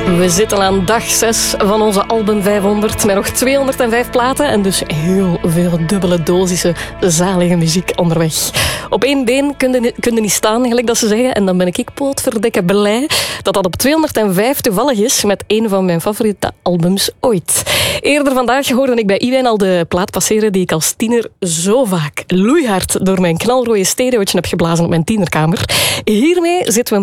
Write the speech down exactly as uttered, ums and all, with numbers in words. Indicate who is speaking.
Speaker 1: We zitten aan dag zes van onze album vijfhonderd met nog tweehonderdvijf platen en dus heel veel dubbele dosissen zalige muziek onderweg. Op één been kun je, kun je niet staan, gelijk dat ze zeggen. En dan ben ik pootverdikke blij dat dat op tweehonderdvijf toevallig is met een van mijn favoriete albums ooit. Eerder vandaag hoorde ik bij Iwijn al de plaat passeren die ik als tiener zo vaak loeihard door mijn knalrooie stereootje heb geblazen op mijn tienerkamer. Hiermee zitten we een